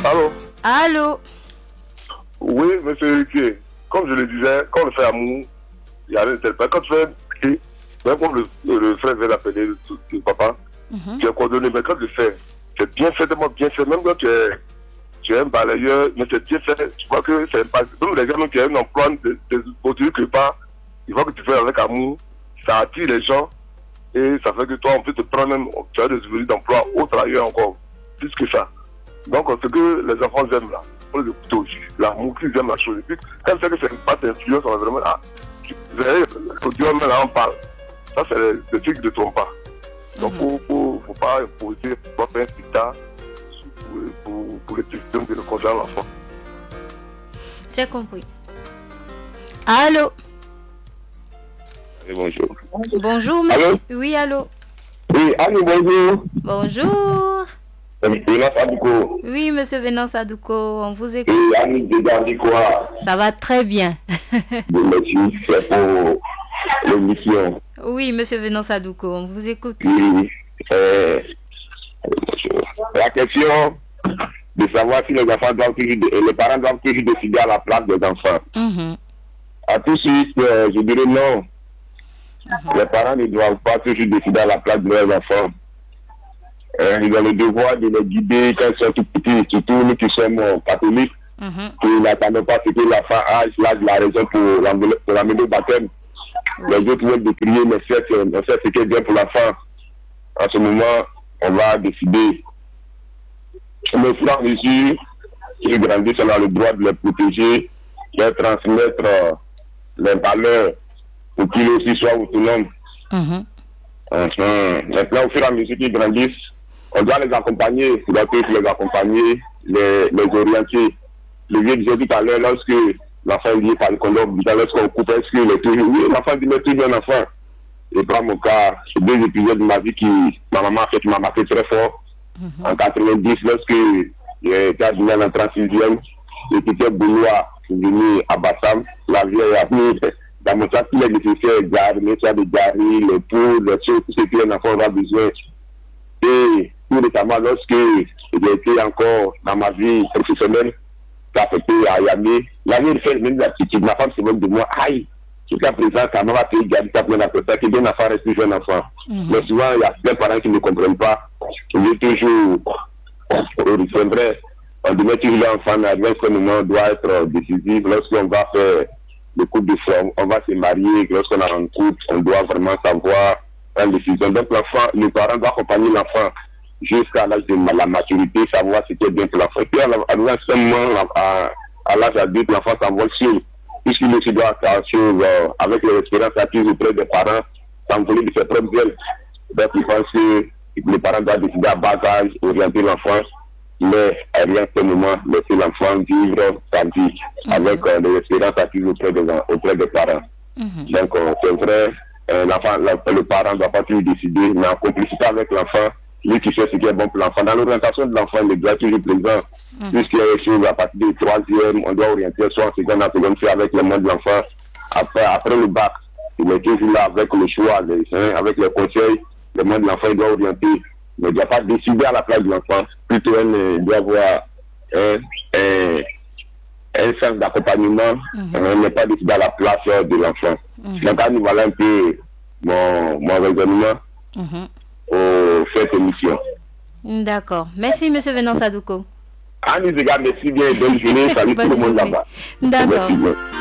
Allô? Allô? Oui, monsieur Riquier. Comme je le disais, quand on fait amour, il y a un tel pas. Quand tu fais cri, même comme le frère vient d'appeler le papa, tu es coordonné, mais quand tu le fais, c'est bien fait, tellement bien fait. Même quand tu es un balayeur, mais c'est bien fait. Tu vois que c'est pas. Même les gars même qui ont un emploi de produire quelque part, il faut que tu fais avec amour, ça attire les gens et ça fait que toi, on peut te prendre même, tu as des ouvriers d'emploi autres ailleurs encore, plus que ça. Donc, ce que les enfants aiment là, on les écoute aussi. L'amour qu'ils aiment la chose. Et puis, quand c'est que c'est pas d'influence, on va vraiment, vous savez, quand tu vois, là, on parle. Ça, c'est le truc de ton pas. Donc, faut pas imposer, faut pas faire un dictat pour les questions qui concernent l'enfant. C'est compris. Allô? Et bonjour. Bonjour, monsieur. Allô? Oui, allô? Oui, allô, bonjour. Bonjour. Venance Adouko. Oui, monsieur Venance Adouko, on vous écoute. Oui, Annie Dedardikoa. Ça va très bien. Merci, c'est pour l'émission. Oui, monsieur Venance Adouko, on vous écoute. Oui, la question de savoir si les enfants doivent les parents doivent toujours décider à la place des enfants. À tout de suite, je dirais non. Les parents ne doivent pas toujours décider à la place de leurs enfants. Ils ont le devoir de les guider quand ils sont tout petits, surtout nous qui sommes catholiques, qui n'attendons pas ce que l'enfant âge, l'âge de la raison pour l'amener au baptême. Les autres veulent de prier, mais c'est ce qui est bien pour l'enfant. En ce moment, on va décider. Nos frères et sœurs qui grandissent, on a le droit de les protéger, de leur transmettre les valeurs pour qu'ils aussi soient autonomes. Maintenant, au fur et à mesure qu'ils grandissent, on doit les accompagner, on doit les accompagner, les orienter. Le vieux disait tout à l'heure, lorsque l'enfant est lié par le condom, lorsqu'on coupe, est-ce qu'il est toujours... Oui, l'enfant dit, mais toujours un enfant. Et prends mon cas, c'est 2 épisodes de ma vie qui, ma maman a fait, qui m'a marqué très fort. En 90, lorsque j'étais à Genève en 36e, j'étais Boulois, je suis venu à Bassam, la vieille a mis dans mon sac, il est nécessaire, de garer, les poules, les choses, tout ce qu'un enfant aura besoin. Et tout récemment, lorsque j'ai été encore dans ma vie professionnelle, ça a fait à Yamé, la vie fait même l'attitude, ma femme se moque de moi, aïe, jusqu'à présent, quand maman a payé garder ça pour après ça, que bien enfant reste toujours un enfant. Mais souvent, il y a des parents qui ne comprennent pas, il est toujours, c'est vrai, on devait toujours l'enfant, mais à un moment, doit être décisif, lorsqu'on va faire le coup de forme, on va se marier, lorsqu'on a un couple, on doit vraiment savoir une décision. Donc l'enfant, le parent doit accompagner l'enfant jusqu'à l'âge de la maturité, savoir ce qui est bien pour l'enfant. Et puis à un moment, à l'âge adulte, l'enfant s'envole sur, puisqu'il aussi doit suivre avec les expériences acquises auprès des parents, s'envoler de ses propres ailes. Donc il pense que les parents doivent décider à bas âge, orienter l'enfant, mais à rien que ce moment, laisser l'enfant vivre sa vie avec les expériences acquises auprès des parents. Donc c'est vrai, le parent ne doit pas toujours décider, mais en complicité avec l'enfant, lui qui sait ce qui est bon pour l'enfant. Dans l'orientation de l'enfant, il est déjà toujours présent. Puisqu'il y a des choses à partir du 3e, on doit orienter soit en seconde, en seconde, c'est avec les mains de l'enfant. Après le bac, il est toujours là avec le choix, avec les conseils, les mains de l'enfant, il doit orienter. Mais il ne doit pas décider à la place de l'enfant. Plutôt, il doit avoir un sens d'accompagnement, n'est pas décidé à la place de l'enfant. Donc, voilà un peu mon raisonnement au cette émission. D'accord. Merci, monsieur Venance Adouko. Annie, merci bien. Bonne journée. Salut tout le monde là-bas. D'accord.